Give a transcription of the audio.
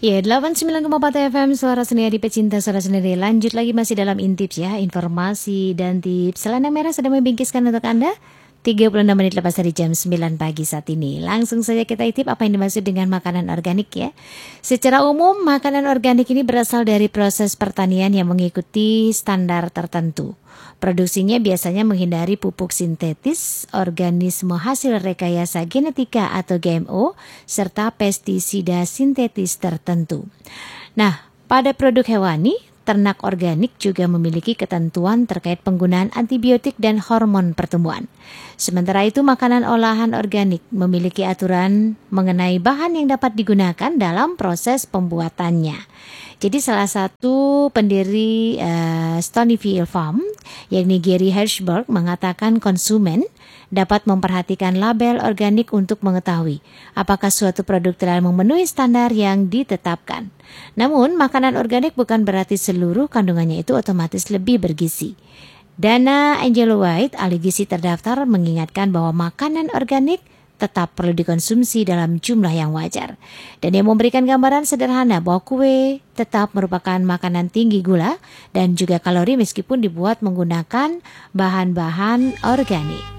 Ya, 89,4 FM Suara Sendiri Pecinta Suara Sendiri. Lanjut lagi masih dalam Intips ya, informasi dan tips. Selendang merah sedang membingkiskan untuk Anda 36 menit lepas dari jam 9 pagi saat ini. Langsung saja kita intip apa yang dimaksud dengan makanan organik ya. Secara umum, makanan organik ini berasal dari proses pertanian yang mengikuti standar tertentu. Produksinya biasanya menghindari pupuk sintetis, organisme hasil rekayasa genetika atau GMO, serta pestisida sintetis tertentu. Nah, pada produk hewani, ternak organik juga memiliki ketentuan terkait penggunaan antibiotik dan hormon pertumbuhan. Sementara itu, makanan olahan organik memiliki aturan mengenai bahan yang dapat digunakan dalam proses pembuatannya. Jadi salah satu pendiri Stonyfield Farm, yakni Gary Hirschberg, mengatakan konsumen dapat memperhatikan label organik untuk mengetahui apakah suatu produk telah memenuhi standar yang ditetapkan. Namun, makanan organik bukan berarti seluruh kandungannya itu otomatis lebih bergizi. Dana Angelo White, ahli gizi terdaftar, mengingatkan bahwa makanan organik tetap perlu dikonsumsi dalam jumlah yang wajar. Dan dia memberikan gambaran sederhana bahwa kue tetap merupakan makanan tinggi gula dan juga kalori meskipun dibuat menggunakan bahan-bahan organik.